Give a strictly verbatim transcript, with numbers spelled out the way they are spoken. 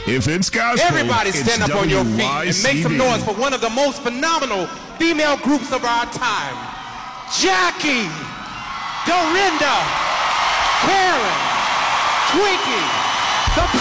If it's gospel, everybody it's stand up on your feet W Y C and make some B. noise for one of the most phenomenal female groups of our time. Jackie, Dorinda, Karen, Twinkie, the